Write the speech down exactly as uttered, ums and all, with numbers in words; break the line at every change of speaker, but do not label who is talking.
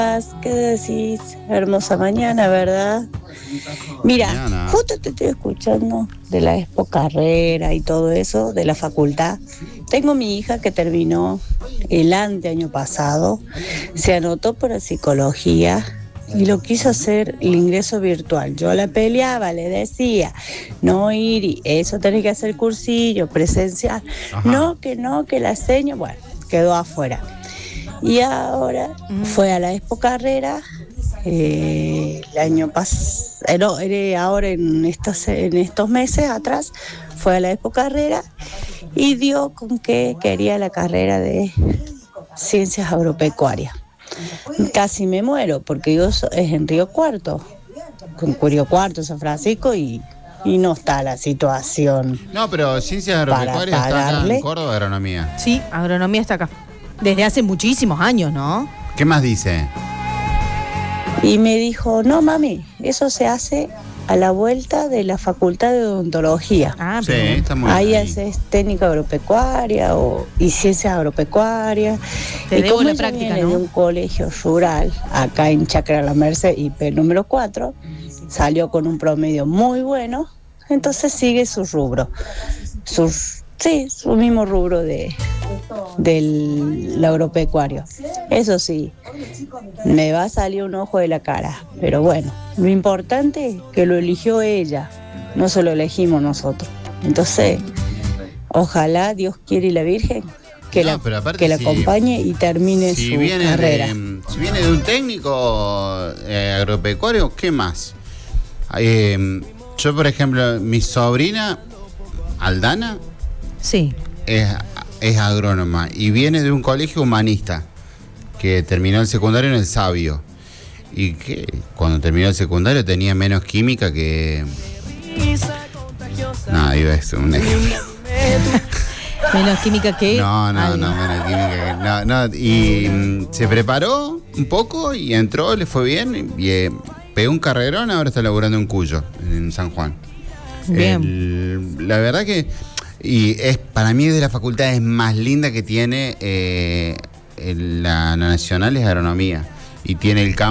¿Qué decís? Hermosa mañana, ¿verdad? Mira,
Mañana.
justo te estoy escuchando de la Expo Carrera y todo eso, de la facultad. Tengo mi hija que terminó el anteaño pasado, se anotó para psicología y lo quiso hacer el ingreso virtual. Yo la peleaba, le decía, no ir, y eso tenés que hacer cursillo, presencial.
Ajá.
No, que no, que la seño, bueno, quedó afuera. Y ahora
Mm.
fue a la Expo Carrera eh, el año pasado, no, era ahora en estos, en estos meses atrás, fue a la Expo Carrera y dio con que quería la carrera de Ciencias Agropecuarias. Casi me muero porque yo so- es en Río Cuarto, con Río Cuarto, San Francisco y, y no está la situación.
No, pero Ciencias Agropecuarias está acá
pagarle.
en Córdoba, Agronomía.
Sí, agronomía está acá. Desde hace muchísimos años, ¿no?
¿Qué más dice?
Y me dijo, no mami, eso se hace a la vuelta de la Facultad de Odontología.
Ah,
Sí,
pero
está muy
Ahí
bien.
haces técnica agropecuaria o, y ciencias agropecuarias.
Te
y
debo
como
la
ella
práctica,
viene
¿no?
de un colegio rural, acá en Chacra La Merced, I P número cuatro, salió con un promedio muy bueno, entonces sigue su rubro. Sus, sí, su mismo rubro de del agropecuario. Eso sí, me va a salir un ojo de la cara, pero bueno, lo importante es que lo eligió ella, no se lo elegimos nosotros. Entonces, ojalá Dios quiere y la Virgen que,
No,
la,
pero aparte
que la
si-
acompañe y termine
Si
su
viene,
carrera.
de, si viene de un técnico eh, agropecuario, ¿qué más? Eh, yo, por ejemplo, mi sobrina, Aldana,
sí.
es, es agrónoma y viene de un colegio humanista que terminó el secundario en el Sabio. Y que cuando terminó el secundario tenía menos química que... No, iba a ser un ejemplo.
Menos química que...
No, no,
algo.
no, menos química que... No, no, y mm, se preparó un poco y entró, le fue bien y eh, pegó un carrerón, ahora está laburando en Cuyo, en San Juan.
Bien.
El- la verdad que... Y es para mí de las facultades más lindas que tiene eh, el- la, la nacional es agronomía. Y tiene el campo